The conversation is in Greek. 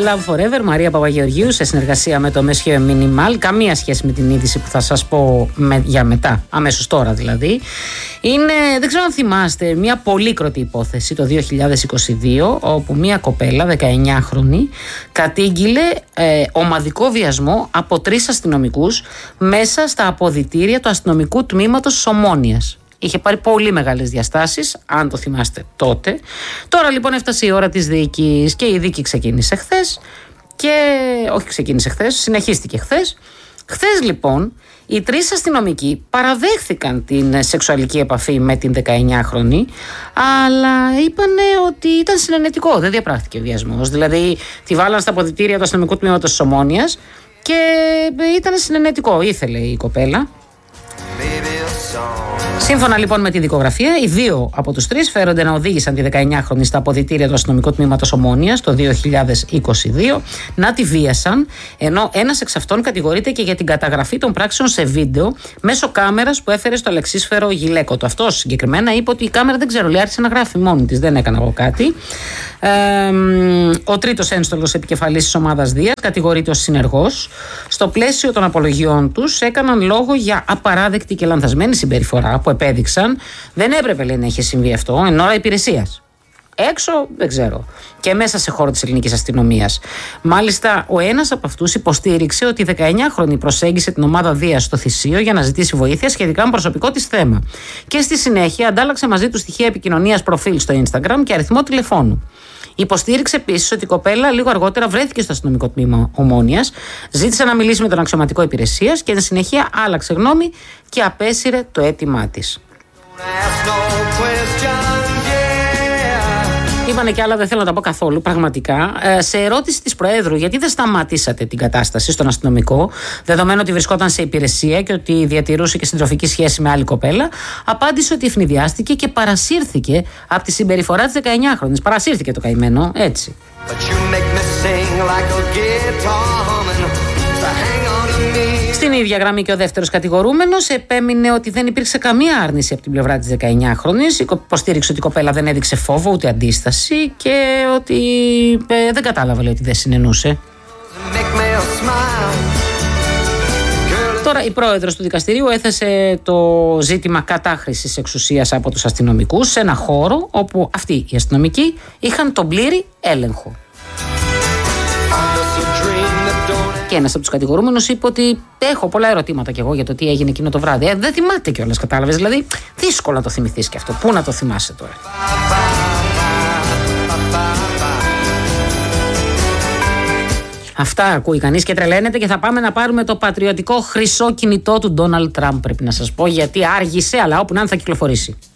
Love Forever, Μαρία Παπαγεωργίου, σε συνεργασία με το Monsieur Minimal. Καμία σχέση με την είδηση που θα σας πω για μετά, αμέσως τώρα δηλαδή. Είναι, δεν ξέρω αν θυμάστε, μια πολύκροτη υπόθεση το 2022, όπου μια κοπέλα 19χρονη κατήγγειλε ομαδικό βιασμό από 3 αστυνομικούς μέσα στα αποδυτήρια του αστυνομικού τμήματος της Ομόνοιας. Είχε πάρει πολύ μεγάλες διαστάσεις, αν το θυμάστε τότε. Τώρα λοιπόν έφτασε η ώρα της δίκης και η δίκη ξεκίνησε χθες. Συνεχίστηκε χθες. Χθες λοιπόν οι 3 αστυνομικοί παραδέχθηκαν την σεξουαλική επαφή με την 19χρονη, αλλά είπανε ότι ήταν συνενετικό, δεν διαπράχθηκε βιασμός. Δηλαδή τη βάλαν στα αποδυτήρια του αστυνομικού τμήματος της Ομόνοιας και ήταν συνενετικό, ήθελε η κοπέλα. Σύμφωνα λοιπόν με τη δικογραφία, οι 2 από τους 3 φέρονται να οδήγησαν τη 19χρονη στα αποδυτήρια του αστυνομικού τμήματος Ομόνοιας το 2022, να τη βίασαν, ενώ ένας εξ αυτών κατηγορείται και για την καταγραφή των πράξεων σε βίντεο μέσω κάμερας που έφερε στο αλεξίσφαιρο γυλαίκο του. Αυτός συγκεκριμένα είπε ότι η κάμερα δεν ξέρω, λέει, άρχισε να γράφει μόνη της, δεν έκανα εγώ κάτι. Ο τρίτος ένστολος επικεφαλής της ομάδας Δίας κατηγορείται ως συνεργός. Στο πλαίσιο των απολογιών τους έκαναν λόγο για απαράδεκτη και λανθασμένη συμπεριφορά που επέδειξαν. Δεν έπρεπε, λέει, να είχε συμβεί αυτό εν ώρα υπηρεσίας. Έξω δεν ξέρω. Και μέσα σε χώρο της ελληνικής αστυνομίας. Μάλιστα, ο ένας από αυτούς υποστήριξε ότι η 19χρονη προσέγγισε την ομάδα Δίας στο Θησείο για να ζητήσει βοήθεια σχετικά με προσωπικό της θέμα. Και στη συνέχεια αντάλλαξε μαζί του στοιχεία επικοινωνίας προφίλ στο Instagram και αριθμό τηλεφώνου. Υποστήριξε επίσης ότι η κοπέλα λίγο αργότερα βρέθηκε στο αστυνομικό τμήμα Ομόνοιας, ζήτησε να μιλήσει με τον αξιωματικό υπηρεσίας και εν συνεχεία άλλαξε γνώμη και απέσυρε το αίτημά της. Είπανε κι άλλα, δεν θέλω να τα πω καθόλου, πραγματικά. Σε ερώτηση της Προέδρου, γιατί δεν σταματήσατε την κατάσταση στον αστυνομικό, δεδομένου ότι βρισκόταν σε υπηρεσία και ότι διατηρούσε και συντροφική σχέση με άλλη κοπέλα, απάντησε ότι ευνηδιάστηκε και παρασύρθηκε από τη συμπεριφορά της 19χρονης. Παρασύρθηκε το καημένο, έτσι. Στην ίδια γραμμή και ο δεύτερος κατηγορούμενος επέμεινε ότι δεν υπήρξε καμία άρνηση από την πλευρά της 19χρονης. Υποστήριξε ότι η κοπέλα δεν έδειξε φόβο ούτε αντίσταση και ότι δεν κατάλαβε, λέει, ότι δεν συνενούσε. Τώρα η πρόεδρος του δικαστηρίου έθεσε το ζήτημα κατάχρησης εξουσίας από τους αστυνομικούς σε ένα χώρο όπου αυτοί οι αστυνομικοί είχαν τον πλήρη έλεγχο. Και ένας από τους κατηγορούμενους είπε ότι έχω πολλά ερωτήματα κι εγώ για το τι έγινε εκείνο το βράδυ. Δεν θυμάται κιόλας, κατάλαβες. Δηλαδή, δύσκολο να το θυμηθείς κι αυτό. Πού να το θυμάσαι τώρα. Αυτά ακούει κανείς και τρελαίνεται και θα πάμε να πάρουμε το πατριωτικό χρυσό κινητό του Ντόναλντ Τραμπ, πρέπει να σας πω, γιατί άργησε, αλλά όπου να είναι θα κυκλοφορήσει.